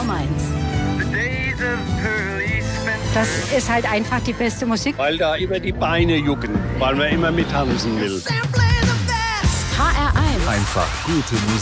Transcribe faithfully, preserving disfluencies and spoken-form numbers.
genau meins. Das ist halt einfach die beste Musik. Weil da immer die Beine jucken, weil man immer mittanzen will. H R eins. Einfach gute Musik.